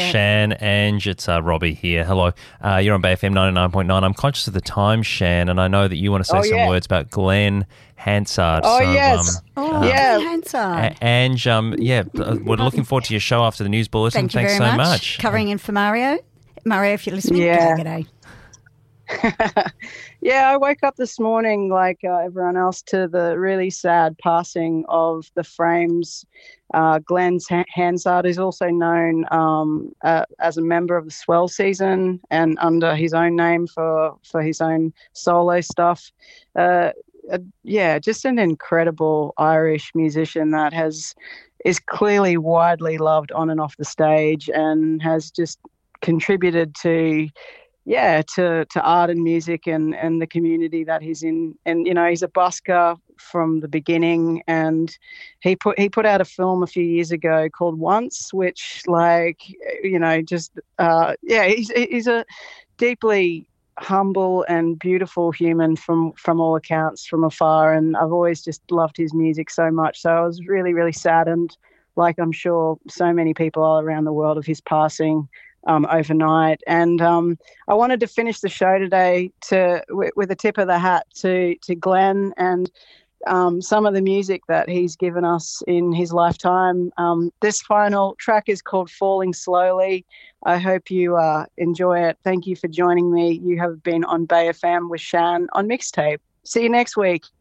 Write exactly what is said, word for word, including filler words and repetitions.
Shan, Ange, it's uh, Robbie here. Hello. Uh, you're on Bay F M ninety-nine point nine. I'm conscious of the time, Shan, and I know that you want to say oh, some yeah. words about Glenn Hansard. Oh, so, yes. Um, Oh, um, yeah. Yeah. Hansard. A- Ange, um, yeah, uh, we're looking forward to your show after the news bulletin. Thank you Thanks very so much. much. Covering in for Mario. Mario, if you're listening, Yeah. g'day. Yeah, I woke up this morning like uh, everyone else to the really sad passing of the Frames. Uh, Glenn Hansard is also known um, uh, as a member of the Swell Season and under his own name for, for his own solo stuff. Uh, uh, yeah, just an incredible Irish musician that has is clearly widely loved on and off the stage and has just contributed to yeah, to, to art and music and, and the community that he's in. And, you know, he's a busker from the beginning, and he put he put out a film a few years ago called Once, which, like, you know, just, uh, yeah, he's, he's a deeply humble and beautiful human from, from all accounts from afar, and I've always just loved his music so much. So I was really, really saddened, like I'm sure so many people all around the world, of his passing Um, overnight. And um, I wanted to finish the show today to with, with a tip of the hat to to Glenn and um, some of the music that he's given us in his lifetime. Um, this final track is called Falling Slowly. I hope you uh, enjoy it. Thank you for joining me. You have been on Bay F M with Shan on Mixtape. See you next week.